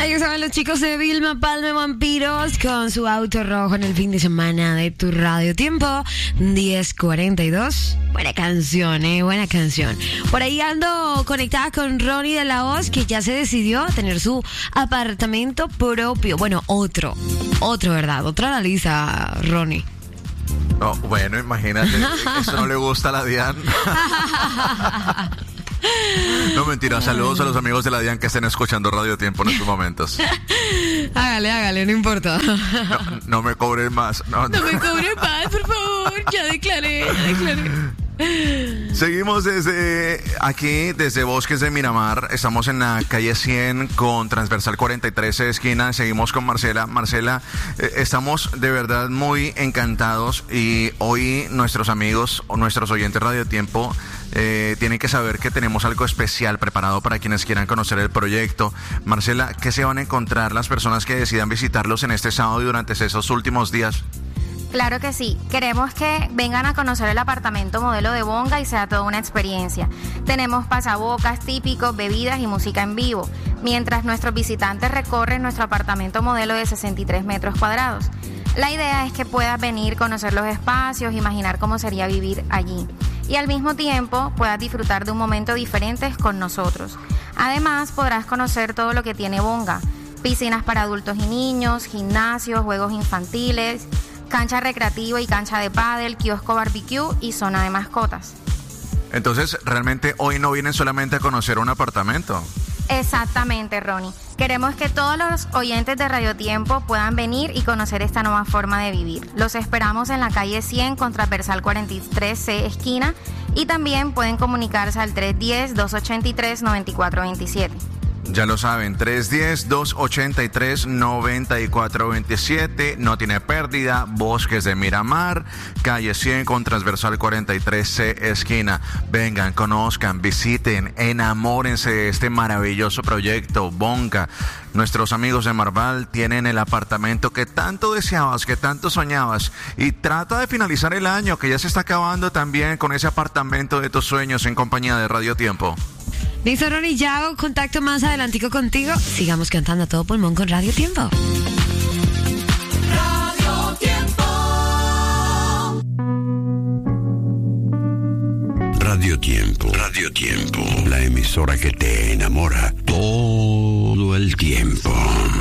Ahí estaban los chicos de Vilma Palma Vampiros con su auto rojo en el fin de semana de tu Radio Tiempo 10:42. Buena canción, buena canción. Por ahí ando conectada con Ronnie de la Voz, que ya se decidió a tener su apartamento propio. Bueno, otro, ¿verdad? Otra a la lista, Ronnie. No, bueno, imagínate, eso no le gusta a la Dian. No, mentira, saludos a los amigos de la Dian que estén escuchando Radio Tiempo en estos momentos. Hágale, no importa. No me cobren más. No me cobren más, por favor. Ya declaré. Seguimos desde aquí, desde Bosques de Miramar. Estamos en la calle 100 con transversal 43 esquina. Seguimos con Marcela. Marcela, estamos de verdad muy encantados y hoy nuestros amigos o nuestros oyentes Radio Tiempo tienen que saber que tenemos algo especial preparado para quienes quieran conocer el proyecto. Marcela, ¿qué se van a encontrar las personas que decidan visitarlos en este sábado y durante esos últimos días? Claro que sí, queremos que vengan a conocer el apartamento modelo de Bonga y sea toda una experiencia. Tenemos pasabocas típicos, bebidas y música en vivo, mientras nuestros visitantes recorren nuestro apartamento modelo de 63 metros cuadrados. La idea es que puedas venir, conocer los espacios, imaginar cómo sería vivir allí y al mismo tiempo puedas disfrutar de un momento diferente con nosotros. Además podrás conocer todo lo que tiene Bonga, piscinas para adultos y niños, gimnasios, juegos infantiles, cancha recreativa y cancha de pádel, kiosco barbecue y zona de mascotas. Entonces, realmente hoy no vienen solamente a conocer un apartamento. Exactamente, Ronnie. Queremos que todos los oyentes de Radio Tiempo puedan venir y conocer esta nueva forma de vivir. Los esperamos en la calle 100 con transversal 43C esquina y también pueden comunicarse al 310-283-9427. Ya lo saben, 310-283-9427, no tiene pérdida, Bosques de Miramar, calle 100 con transversal 43C esquina. Vengan, conozcan, visiten, enamórense de este maravilloso proyecto, Bonga. Nuestros amigos de Marval tienen el apartamento que tanto deseabas, que tanto soñabas, y trata de finalizar el año que ya se está acabando también con ese apartamento de tus sueños en compañía de Radio Tiempo. Listo, Ronnie, ya hago contacto más adelantico contigo. Sigamos cantando a todo pulmón con Radio Tiempo. Radio Tiempo. Radio Tiempo. Radio Tiempo. La emisora que te enamora todo el tiempo.